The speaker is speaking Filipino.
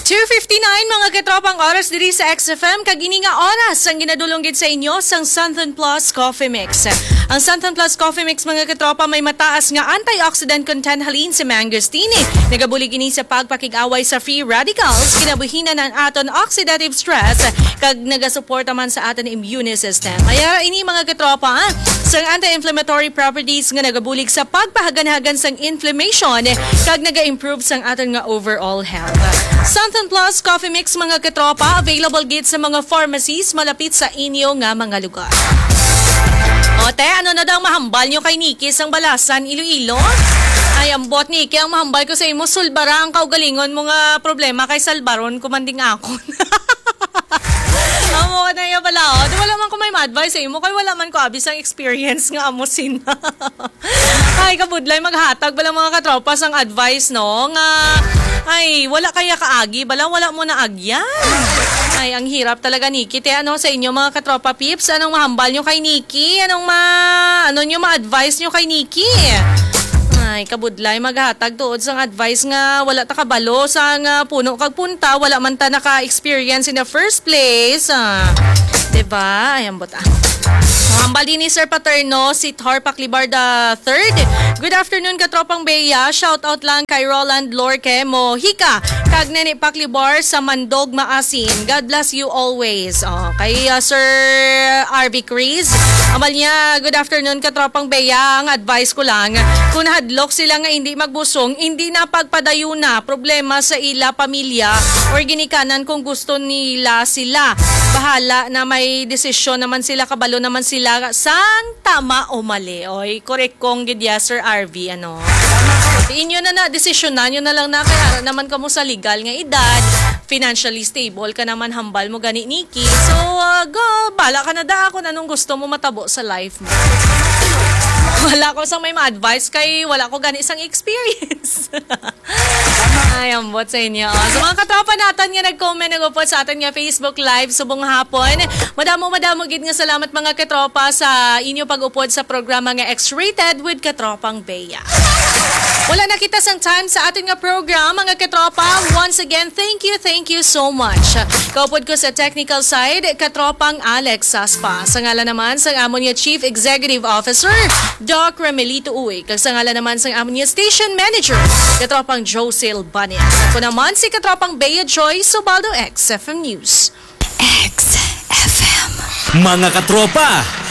2:59 mga katropang oras diri sa XFM kagini nga oras ang ginadulunggit sa inyo sang Santon Plus Coffee Mix. Ang Santon Plus Coffee Mix mga katropa may mataas nga antioxidant content halin sa mangosteen. Nagabulig ini sa pagpakig-away sa free radicals, kinabuhinan ng aton oxidative stress kag nagasuporta man sa aton immune system. Kaya ini mga katropa sang anti-inflammatory properties nga nagabulig sa pagpahagan-hagan sang inflammation kag naga-improve sang aton nga overall health. Santon Plus Coffee Mix mga katropa, available gid sa mga pharmacies malapit sa inyo nga mga lugar. O te, ano na daw mahambal nyo kay Nikki sang Balasan, Iloilo? Ay, ambot Nikki, ang mahambal ko sa imo, sulbara ang kaugalingon mo nga problema kay Salbaron, kumanding ako. Amo ka na iya pala, o. Wala man ko may ma-advise sa imo, kay wala man ko abis ang experience nga amusin. Ay, kabudlay, maghatag bala mga katropa sang advice, no? Nga, ay, wala kaya kaagi, bala wala mo na agyan. Ay, ang hirap talaga, Nikki. Te, ano sa inyo mga katropa peeps? Anong mahambal nyo kay Nikki? Ano nyo ma-advise nyo kay Nikki? Ay, kabudlay, maghatag tuod sang advice nga wala ta kabalo sang puno kag punta, wala man ta naka-experience in the first place. Diba? Ay, ambot Hambal din ni Sir Paterno, si Thor Paclibar III. Good afternoon, katropang Beya. Shout out lang kay Roland Lorque Mohika. Kag Nene Paclibar sa Mandog Maasin. God bless you always. Kay Sir RV Chris. Amal niya, good afternoon, katropang Beya. Ang advice ko lang, kung hadlok sila nga hindi magbusong, hindi na pagpadayo na problema sa ila pamilya or ginikanan kung gusto nila sila. Bahala na may desisyon naman sila, kabalo naman sila sang tama o mali. Oy, correct kong gidya Sir RV, ano. Inyo na desisyonan nyo na lang na kaya naman kamo sa legal nga edad, financially stable ka naman, hambal mo gani Nikki. So, go, bala ka na da ako anong gusto mo matabo sa life mo. Wala ko sang may ma-advise kay wala ko gani isang experience. Ay, ambot sa inyo. So mga katropa natin nga nag-comment, nag-upot sa atin nga Facebook Live subong hapon. Madamo gid nga salamat mga katropa sa inyo pag-upod sa programa nga X-Rated with Katropang Beya. Wala na kita sang time sa ating nga program, mga katropa. Once again, thank you so much. Kaupod ko sa technical side, Katropang Alex Saspa. Sa ngala naman, sa amon niya Chief Executive Officer, Doc Remelito Uy. Kag sa ngala naman, sa amon niya Station Manager, Katropang Josel Banes. Ako naman si Katropang Bea Joy Subaldo, XFM News. XFM. Mga katropa,